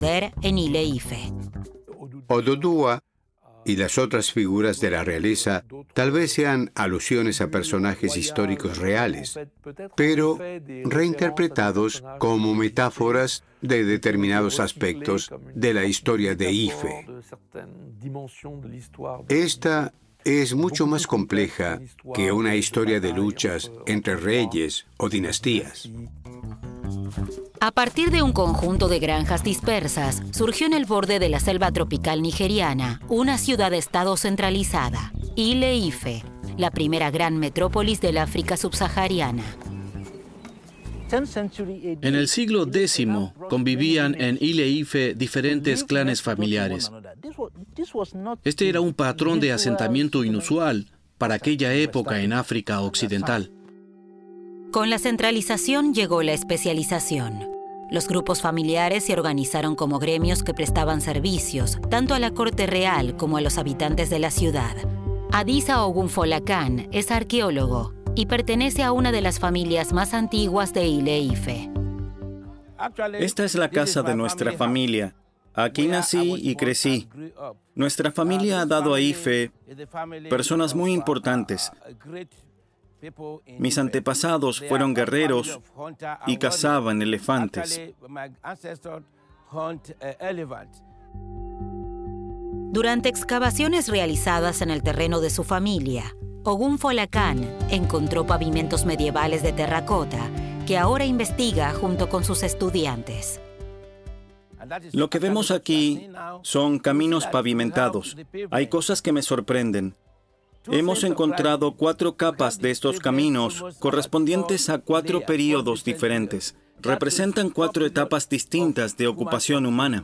en Ile-Ife. Oduduwa y las otras figuras de la realeza tal vez sean alusiones a personajes históricos reales, pero reinterpretados como metáforas de determinados aspectos de la historia de Ife. Esta es mucho más compleja que una historia de luchas entre reyes o dinastías. A partir de un conjunto de granjas dispersas, surgió en el borde de la selva tropical nigeriana una ciudad-estado centralizada, Ile-Ife, la primera gran metrópolis del África subsahariana. En el siglo X convivían en Ile-Ife diferentes clanes familiares. Este era un patrón de asentamiento inusual para aquella época en África occidental. Con la centralización llegó la especialización. Los grupos familiares se organizaron como gremios que prestaban servicios, tanto a la corte real como a los habitantes de la ciudad. Adisa Ogunfolakan es arqueólogo y pertenece a una de las familias más antiguas de Ile-Ife. Esta es la casa de nuestra familia. Aquí nací y crecí. Nuestra familia ha dado a Ife personas muy importantes. Mis antepasados fueron guerreros y cazaban elefantes. Durante excavaciones realizadas en el terreno de su familia, Ogunfolakan encontró pavimentos medievales de terracota que ahora investiga junto con sus estudiantes. Lo que vemos aquí son caminos pavimentados. Hay cosas que me sorprenden. Hemos encontrado 4 capas de estos caminos correspondientes a 4 períodos diferentes. Representan 4 etapas distintas de ocupación humana.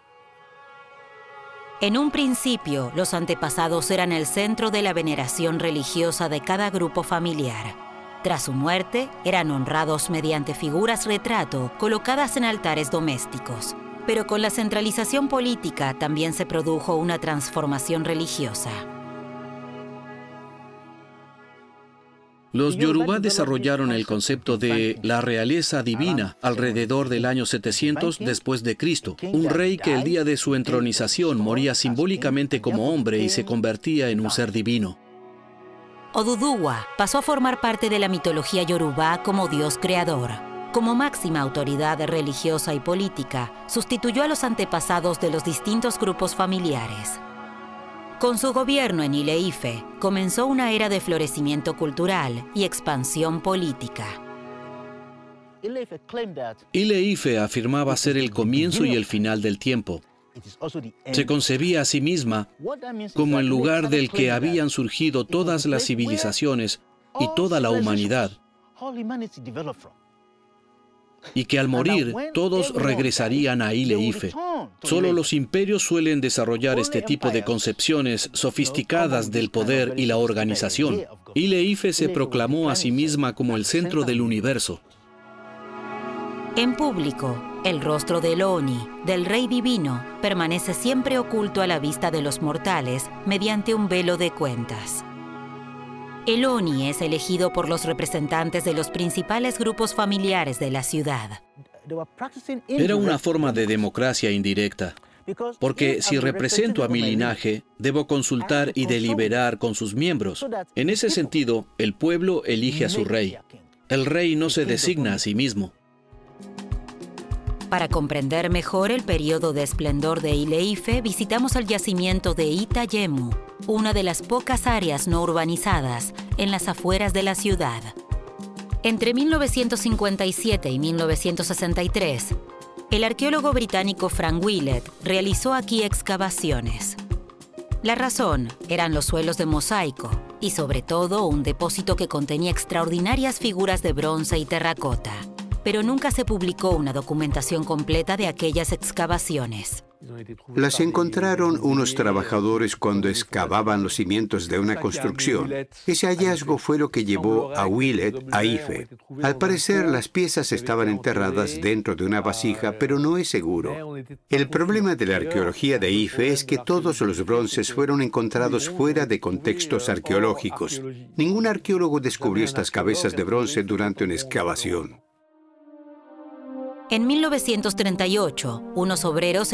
En un principio, los antepasados eran el centro de la veneración religiosa de cada grupo familiar. Tras su muerte, eran honrados mediante figuras retrato colocadas en altares domésticos. Pero con la centralización política también se produjo una transformación religiosa. Los Yoruba desarrollaron el concepto de la realeza divina alrededor del año 700 después de Cristo. Un rey que el día de su entronización moría simbólicamente como hombre y se convertía en un ser divino. Oduduwa pasó a formar parte de la mitología Yoruba como dios creador. Como máxima autoridad religiosa y política, sustituyó a los antepasados de los distintos grupos familiares. Con su gobierno en Ile-Ife, comenzó una era de florecimiento cultural y expansión política. Ile-Ife afirmaba ser el comienzo y el final del tiempo. Se concebía a sí misma como el lugar del que habían surgido todas las civilizaciones y toda la humanidad, y que al morir todos regresarían a Ile-Ife. Solo los imperios suelen desarrollar este tipo de concepciones sofisticadas del poder y la organización. Ile-Ife se proclamó a sí misma como el centro del universo. En público, el rostro del Oni, del Rey Divino, permanece siempre oculto a la vista de los mortales mediante un velo de cuentas. El Oni es elegido por los representantes de los principales grupos familiares de la ciudad. Era una forma de democracia indirecta, porque si represento a mi linaje, debo consultar y deliberar con sus miembros. En ese sentido, el pueblo elige a su rey. El rey no se designa a sí mismo. Para comprender mejor el periodo de esplendor de Ile-Ife, visitamos el yacimiento de Itayemu, una de las pocas áreas no urbanizadas en las afueras de la ciudad. Entre 1957 y 1963, el arqueólogo británico Frank Willett realizó aquí excavaciones. La razón eran los suelos de mosaico y, sobre todo, un depósito que contenía extraordinarias figuras de bronce y terracota. Pero nunca se publicó una documentación completa de aquellas excavaciones. Las encontraron unos trabajadores cuando excavaban los cimientos de una construcción. Ese hallazgo fue lo que llevó a Willett a Ife. Al parecer, las piezas estaban enterradas dentro de una vasija, pero no es seguro. El problema de la arqueología de Ife es que todos los bronces fueron encontrados fuera de contextos arqueológicos. Ningún arqueólogo descubrió estas cabezas de bronce durante una excavación. En 1938, unos obreros